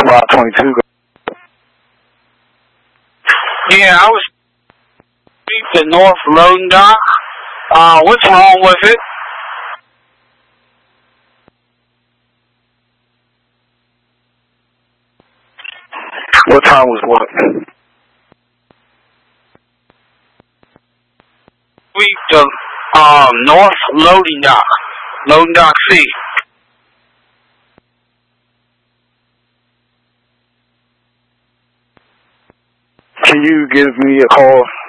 Block 22. Yeah, I was the North Loading Dock. What's wrong with it? What time was what? The North Loading Dock. Loading Dock C. Can you give me a call